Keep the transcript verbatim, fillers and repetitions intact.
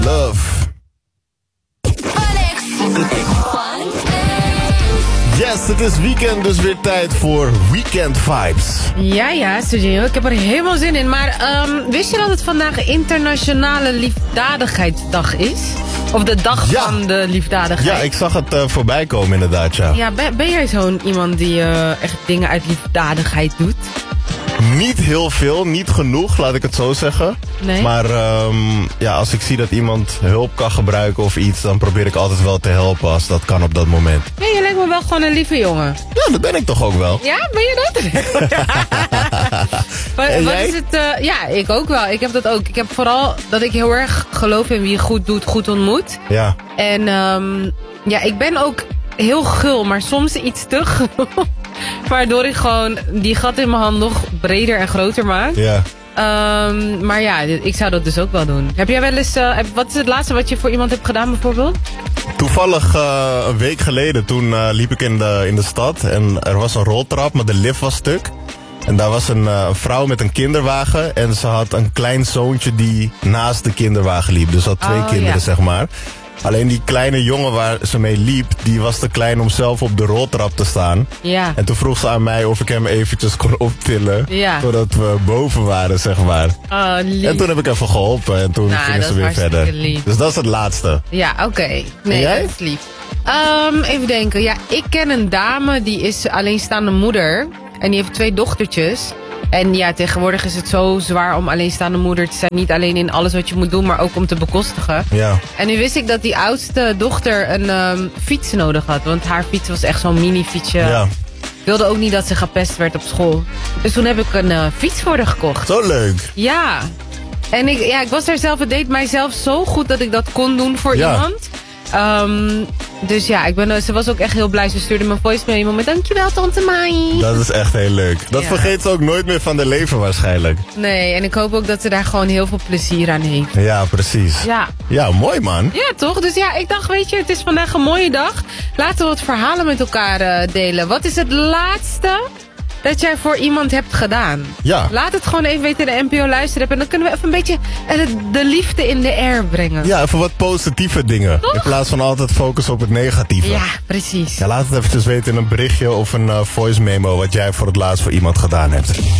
Love. Yes, het is weekend, dus weer tijd voor Weekend Vibes. Ja, ja, Sergio, ik heb er helemaal zin in. Maar um, wist je dat het vandaag Internationale Liefdadigheidsdag is? Of de dag Ja. van de liefdadigheid? Ja, ik zag het uh, voorbij komen inderdaad, ja. Ja, ben, ben jij zo'n iemand die uh, echt dingen uit liefdadigheid doet? Niet heel veel, niet genoeg, laat ik het zo zeggen. Nee? Maar um, ja, als ik zie dat iemand hulp kan gebruiken of iets, dan probeer ik altijd wel te helpen als dat kan op dat moment. Ja, je lijkt me wel gewoon een lieve jongen. Ja, dat ben ik toch ook wel. Ja, ben je dat? wat, En wat jij? is het? Uh, ja, ik ook wel. Ik heb dat ook. Ik heb vooral dat ik heel erg geloof in wie goed doet, goed ontmoet. Ja. En um, ja, ik ben ook heel gul, maar soms iets te gul. Waardoor ik gewoon die gat in mijn hand nog breder en groter maak. Ja. Um, maar ja, ik zou dat dus ook wel doen. Heb jij wel eens, uh, wat is het laatste wat je voor iemand hebt gedaan bijvoorbeeld? Toevallig uh, een week geleden, toen uh, liep ik in de, in de stad en er was een roltrap, maar de lift was stuk. En daar was een uh, vrouw met een kinderwagen en ze had een klein zoontje die naast de kinderwagen liep. Dus ze had twee Oh, kinderen, ja. zeg maar. Alleen die kleine jongen waar ze mee liep, die was te klein om zelf op de roltrap te staan. Ja. En toen vroeg ze aan mij of ik hem eventjes kon optillen, Ja. zodat we boven waren, zeg maar. Oh, lief. En toen heb ik even geholpen en toen Nou, gingen dat ze is weer hartstikke verder. lief. Dus dat is het laatste. Ja, oké. Okay. Nee, En jij? dat is lief. Um, even denken. Ja, ik ken een dame die is alleenstaande moeder. En die heeft twee dochtertjes. En ja, tegenwoordig is het zo zwaar om alleenstaande moeder te zijn. Niet alleen in alles wat je moet doen, maar ook om te bekostigen. Ja. En nu wist ik dat die oudste dochter een um, fiets nodig had. Want haar fiets was echt zo'n mini-fietsje. Ja. Ik wilde ook niet dat ze gepest werd op school. Dus toen heb ik een uh, fiets voor haar gekocht. Zo leuk. Ja. En ik, ja, ik was daar zelf, het deed mijzelf zo goed dat ik dat kon doen voor Ja. iemand. Um, dus ja, ik ben, ze was ook echt heel blij. Ze stuurde me een voice mail met dankjewel tante Mai. Dat is echt heel leuk. Dat Ja. vergeet ze ook nooit meer van de leven waarschijnlijk. Nee, en ik hoop ook dat ze daar gewoon heel veel plezier aan heeft. Ja, precies. Ja. Ja, mooi man. Ja, toch? Dus ja, ik dacht, weet je, het is vandaag een mooie dag. Laten we wat verhalen met elkaar uh, delen. Wat is het laatste dat jij voor iemand hebt gedaan? Ja. Laat het gewoon even weten in de N P O luisteren. En dan kunnen we even een beetje uh, de liefde in de air brengen. Ja, even wat positieve dingen. Toch? In plaats van altijd focussen op het negatieve. Ja, precies. Ja, laat het eventjes weten in een berichtje of een uh, voice memo wat jij voor het laatst voor iemand gedaan hebt.